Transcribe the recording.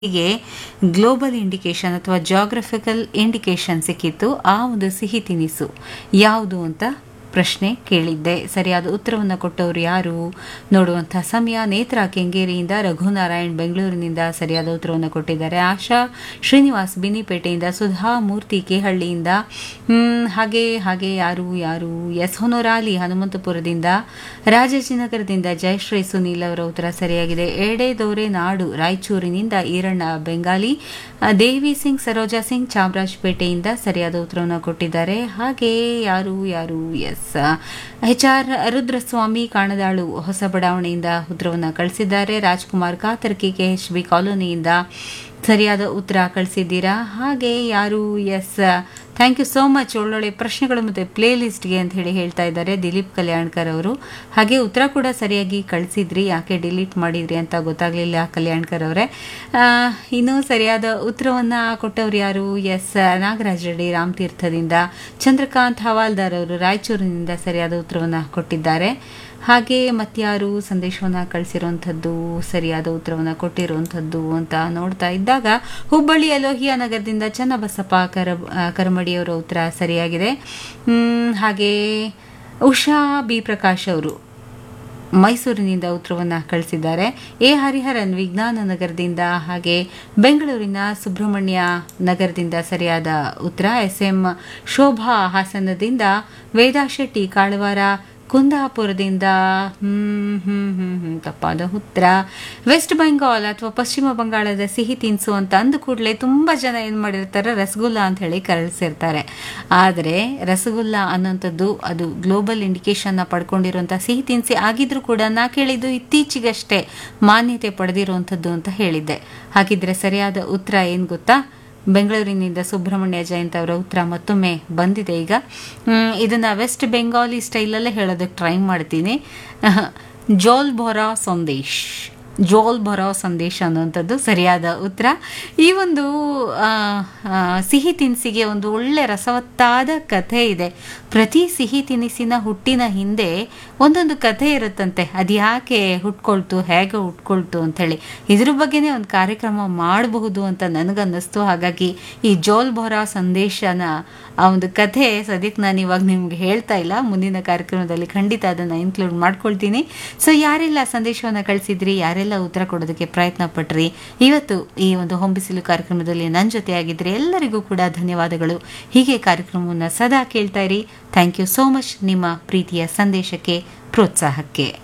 ಹೀಗೆ global indication ಅಥವಾ geographical indication ಸಿಕ್ಕಿತ್ತು. ಆ ಒಂದು ಸಿಹಿ ತಿನಿಸು ಯಾವುದು ಅಂತ ಪ್ರಶ್ನೆ ಕೇಳಿದ್ದೆ. ಸರಿಯಾದ ಉತ್ತರವನ್ನು ಕೊಟ್ಟವರು ಯಾರು ನೋಡುವಂಥ ಸಮಯ. ನೇತ್ರ ಕೆಂಗೇರಿಯಿಂದ, ರಘುನಾರಾಯಣ್ ಬೆಂಗಳೂರಿನಿಂದ ಸರಿಯಾದ ಉತ್ತರವನ್ನು ಕೊಟ್ಟಿದ್ದಾರೆ. ಆಶಾ ಶ್ರೀನಿವಾಸ್ ಬಿನಿಪೇಟೆಯಿಂದ, ಸುಧಾ ಮೂರ್ತಿ ಕೇಹಳ್ಳಿಯಿಂದ, ಹಾಗೆ ಹಾಗೆ ಯಾರು ಯಾರು ಎಸ್ ಹೊನೋರಾಲಿ ಹನುಮಂತಪುರದಿಂದ, ರಾಜಾಜಿನಗರದಿಂದ ಜಯಶ್ರೀ ಸುನೀಲ್ ಅವರ ಉತ್ತರ ಸರಿಯಾಗಿದೆ. ಎಡೆದೋರೆ ನಾಡು ರಾಯಚೂರಿನಿಂದ ಈರಣ್ಣ ಬೆಂಗಾಲಿ, ದೇವಿ ಸಿಂಗ್ ಸರೋಜಾ ಸಿಂಗ್ ಚಾಮರಾಜಪೇಟೆಯಿಂದ ಸರಿಯಾದ ಉತ್ತರವನ್ನು ಕೊಟ್ಟಿದ್ದಾರೆ. ಹಾಗೆ ಯಾರು ಯಾರು ಎಸ್ HR ರುದ್ರಸ್ವಾಮಿ ಕಾಣದಾಳು ಹೊಸ ಬಡಾವಣೆಯಿಂದ ಉತ್ತರವನ್ನು ಕಳಿಸಿದ್ದಾರೆ. ರಾಜ್ಕುಮಾರ್ ಕಾತರ್ಕಿ KHB ಕಾಲೋನಿಯಿಂದ ಸರಿಯಾದ ಉತ್ತರ ಕಳಿಸಿದ್ದೀರಾ. ಹಾಗೆ ಯಾರು yes thank you so much, ಒಳ್ಳೊಳ್ಳೆ ಪ್ರಶ್ನೆಗಳು ಮತ್ತು ಪ್ಲೇ ಲಿಸ್ಟ್ಗೆ ಅಂತ ಹೇಳ್ತಾ ಇದ್ದಾರೆ ದಿಲೀಪ್ ಕಲ್ಯಾಣ್ಕರ್ ಅವರು. ಹಾಗೆ ಉತ್ತರ ಕೂಡ ಸರಿಯಾಗಿ ಕಳಿಸಿದ್ರಿ, ಯಾಕೆ ಡಿಲೀಟ್ ಮಾಡಿದ್ರಿ ಅಂತ ಗೊತ್ತಾಗಲಿಲ್ಲ ಕಲ್ಯಾಣ್ಕರ್ ಅವರೇ. ಇನ್ನೂ ಸರಿಯಾದ ಉತ್ತರವನ್ನು ಕೊಟ್ಟವ್ರು ಯಾರು ಎಸ್ ನಾಗರಾಜ್ ರೆಡ್ಡಿ ರಾಮತೀರ್ಥದಿಂದ, ಚಂದ್ರಕಾಂತ್ ಹವಾಲ್ದಾರ್ ಅವರು ರಾಯಚೂರಿನಿಂದ ಸರಿಯಾದ ಉತ್ತರವನ್ನು ಕೊಟ್ಟಿದ್ದಾರೆ. ಹಾಗೆ ಮತ್ಯಾರು ಸಂದೇಶವನ್ನು ಕಳಿಸಿರುವಂಥದ್ದು, ಸರಿಯಾದ ಉತ್ತರವನ್ನು ಕೊಟ್ಟಿರುವಂಥದ್ದು ಅಂತ ನೋಡ್ತಾ ಇದ್ದಾಗ ಹುಬ್ಬಳ್ಳಿಯ ಲೋಹಿಯಾ ನಗರದಿಂದ ಚನ್ನಬಸಪ್ಪ ಕರಮಡಿಯವರ ಉತ್ತರ ಸರಿಯಾಗಿದೆ. ಹಾಗೆ ಉಷಾ ಬಿ ಪ್ರಕಾಶ್ ಅವರು ಮೈಸೂರಿನಿಂದ ಉತ್ತರವನ್ನು ಕಳಿಸಿದ್ದಾರೆ. ಹರಿಹರನ್ ವಿಜ್ಞಾನ ನಗರದಿಂದ, ಹಾಗೆ ಬೆಂಗಳೂರಿನ ಸುಬ್ರಹ್ಮಣ್ಯ ನಗರದಿಂದ ಸರಿಯಾದ ಉತ್ತರ. SM ಶೋಭಾ ಹಾಸನದಿಂದ, ವೇದಾ ಶೆಟ್ಟಿ ಕಾಳವಾರ ಕುಂದಾಪುರದಿಂದ ತಪ್ಪಾದ ಉತ್ತರ. ವೆಸ್ಟ್ ಬೆಂಗಾಲ್ ಅಥವಾ ಪಶ್ಚಿಮ ಬಂಗಾಳದ ಸಿಹಿ ತಿನಿಸು ಅಂತ ಅಂದ ಕೂಡಲೇ ತುಂಬ ಜನ ಏನು ಮಾಡಿರ್ತಾರೆ, ರಸಗುಲ್ಲಾ ಅಂತ ಹೇಳಿ ಕಳಿಸಿರ್ತಾರೆ. ಆದರೆ ರಸಗುಲ್ಲಾ ಅನ್ನೋಂಥದ್ದು ಅದು ಗ್ಲೋಬಲ್ ಇಂಡಿಕೇಶನ್ನ ಪಡ್ಕೊಂಡಿರುವಂಥ ಸಿಹಿ ತಿನಿಸಿ ಆಗಿದ್ರೂ ಕೂಡ ನಾ ಕೇಳಿದ್ದು ಇತ್ತೀಚೆಗಷ್ಟೇ ಮಾನ್ಯತೆ ಪಡೆದಿರುವಂಥದ್ದು ಅಂತ ಹೇಳಿದ್ದೆ. ಹಾಗಿದ್ರೆ ಸರಿಯಾದ ಉತ್ತರ ಏನು ಗೊತ್ತಾ? ಬೆಂಗಳೂರಿನಿಂದ ಸುಬ್ರಹ್ಮಣ್ಯ ಜಯಂತ್ ಅವರ ಉತ್ತರ ಮತ್ತೊಮ್ಮೆ ಬಂದಿದೆ. ಈಗ ಇದನ್ನ ವೆಸ್ಟ್ ಬೆಂಗಾಲಿ ಸ್ಟೈಲಲ್ಲೇ ಹೇಳೋದಕ್ಕೆ ಟ್ರೈ ಮಾಡ್ತೀನಿ. ಜೋಲ್ ಭೊರಾ ಸಂದೇಶ್, ಜೋಲ್ ಭೊರಾ ಸಂದೇಶ್ ಅನ್ನುವಂಥದ್ದು ಸರಿಯಾದ ಉತ್ತರ. ಈ ಒಂದು ಸಿಹಿ ತಿನಿಸಿಗೆ ಒಂದು ಒಳ್ಳೆ ರಸವತ್ತಾದ ಕಥೆ ಇದೆ. ಪ್ರತಿ ಸಿಹಿ ತಿನಿಸಿನ ಹುಟ್ಟಿನ ಹಿಂದೆ ಒಂದೊಂದು ಕಥೆ ಇರುತ್ತಂತೆ. ಅದು ಯಾಕೆ ಹುಟ್ಕೊಳ್ತು, ಹೇಗೆ ಹುಟ್ಕೊಳ್ತು ಅಂಥೇಳಿ ಇದ್ರ ಬಗ್ಗೆನೇ ಒಂದು ಕಾರ್ಯಕ್ರಮ ಮಾಡಬಹುದು ಅಂತ ನನಗನ್ನಿಸ್ತು. ಹಾಗಾಗಿ ಈ ಜೋಲ್ ಭೊರಾ ಸಂದೇಶನ ಆ ಒಂದು ಕಥೆ ಸದ್ಯಕ್ಕೆ ನಾನು ಇವಾಗ ನಿಮ್ಗೆ ಹೇಳ್ತಾ ಇಲ್ಲ, ಮುಂದಿನ ಕಾರ್ಯಕ್ರಮದಲ್ಲಿ ಖಂಡಿತ ಅದನ್ನು ಇನ್ಕ್ಲೂಡ್ ಮಾಡ್ಕೊಳ್ತೀನಿ. ಸೊ ಯಾರೆಲ್ಲ ಸಂದೇಶವನ್ನು ಕಳಿಸಿದ್ರಿ, ಯಾರೆಲ್ಲ ಉತ್ತರ ಕೊಡೋದಕ್ಕೆ ಪ್ರಯತ್ನ ಪಟ್ರಿ, ಇವತ್ತು ಈ ಒಂದು ಹೊಂಬಿಸಿಲು ಕಾರ್ಯಕ್ರಮದಲ್ಲಿ ನನ್ನ ಜೊತೆ ಆಗಿದ್ರೆ ಎಲ್ಲರಿಗೂ ಕೂಡ ಧನ್ಯವಾದಗಳು. ಹೀಗೆ ಕಾರ್ಯಕ್ರಮವನ್ನು ಸದಾ ಕೇಳ್ತಾ ಇರಿ. ಥ್ಯಾಂಕ್ ಯು ಸೋ ಮಚ್ ನಿಮ್ಮ ಪ್ರೀತಿಯ ಸಂದೇಶಕ್ಕೆ, ಪ್ರೋತ್ಸಾಹಕ್ಕೆ.